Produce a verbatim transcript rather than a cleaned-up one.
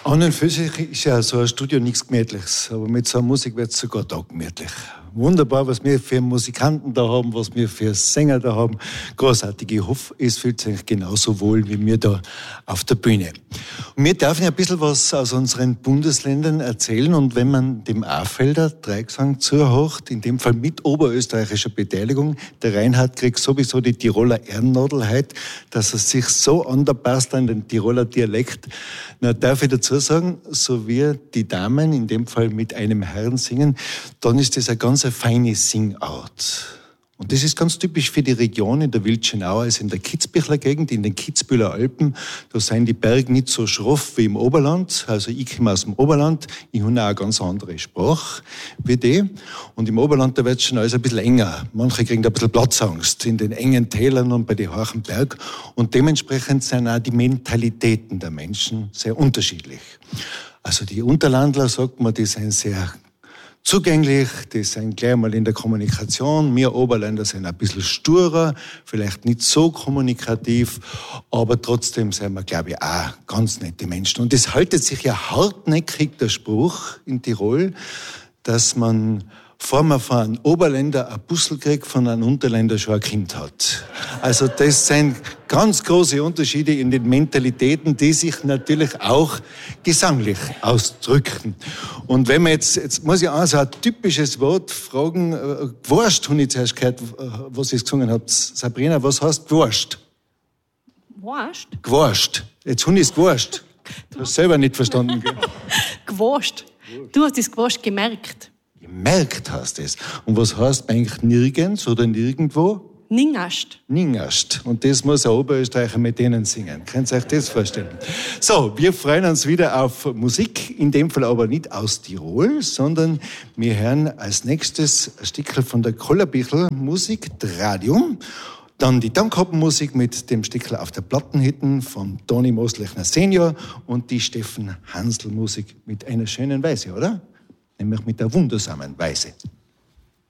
An und für sich ist ja so ein Studio nichts Gemütliches, aber mit so einer Musik wird es sogar da gemütlich. Wunderbar, was wir für Musikanten da haben, was wir für Sänger da haben. Großartig. Ich hoffe, es fühlt sich genauso wohl wie wir da auf der Bühne. Und wir dürfen ja ein bisschen was aus unseren Bundesländern erzählen. Und wenn man dem Ahrfelder Dreigesang zuhört, in dem Fall mit oberösterreichischer Beteiligung, der Reinhard kriegt sowieso die Tiroler Ehrennadel heute, dass er sich so anpasst an den Tiroler Dialekt. Na, darf ich dazu sagen, so wie die Damen in dem Fall mit einem Herrn singen, dann ist das eine ganz feine Singart. Und das ist ganz typisch für die Region in der Wildschenau, also in der Kitzbüheler Gegend, in den Kitzbüheler Alpen. Da sind die Berge nicht so schroff wie im Oberland. Also ich komme aus dem Oberland, ich habe auch eine ganz andere Sprache wie die. Und im Oberland, da wird es schon alles ein bisschen enger. Manche kriegen da ein bisschen Platzangst in den engen Tälern und bei den hohen Bergen. Und dementsprechend sind auch die Mentalitäten der Menschen sehr unterschiedlich. Also die Unterlandler, sagt man, die sind sehr zugänglich, die sind gleich mal in der Kommunikation. Wir Oberländer sind ein bisschen sturer, vielleicht nicht so kommunikativ, aber trotzdem sind wir, glaube ich, auch ganz nette Menschen. Und es haltet sich ja hartnäckig der Spruch in Tirol, dass man vor man von einem Oberländer ein Bussel kriegt, von einem Unterländer schon ein Kind hat. Also das sind ganz große Unterschiede in den Mentalitäten, die sich natürlich auch gesanglich ausdrücken. Und wenn man jetzt, jetzt muss ich auch so ein typisches Wort fragen, äh, Gwurscht, habe ich zuerst gehört, was ihr gesungen habt. Sabrina, was heißt Gwurscht? Gwurscht? Gwurscht. Jetzt habe ich es gewurscht. Du hast selber nicht verstanden. Gwurscht. Du hast das Gwurscht gemerkt. Gemerkt hast es. Und was heißt eigentlich nirgends oder nirgendwo? Ningast. Ningast. Und das muss ein Oberösterreicher mit denen singen. Könnt ihr euch das vorstellen? So, wir freuen uns wieder auf Musik, in dem Fall aber nicht aus Tirol, sondern wir hören als nächstes ein Stückchen von der Kollerbichl Musik, Radium. Dann die Dankhappen-Musik mit dem Stückchen auf der Plattenhitten von Toni Moslechner Senior und die Steffen Hansl Musik mit einer schönen Weise, oder? Nämlich mit der wundersamen Weise.